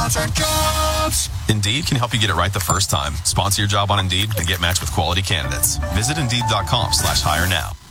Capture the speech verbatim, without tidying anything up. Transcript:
Sponsored jobs. Indeed can help you get it right the first time. Sponsor your job on Indeed and get matched with quality candidates. Visit Indeed.com slash hire now.